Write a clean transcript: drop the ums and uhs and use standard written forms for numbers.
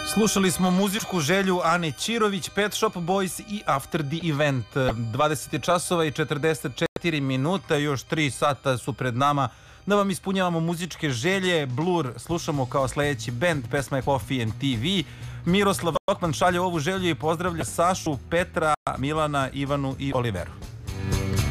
Slušali smo muzičku želju Ane Ćirović, Pet Shop Boys i After the Event. 20 časova i 44 minuta, još 3 sata su pred nama da vam ispunjavamo muzičke želje. Blur slušamo kao sledeći bend, pesma je Coffee and TV. Miroslav Rokman šalje ovu želju i pozdravlja Sašu, Petra, Milana, Ivanu i Oliveru.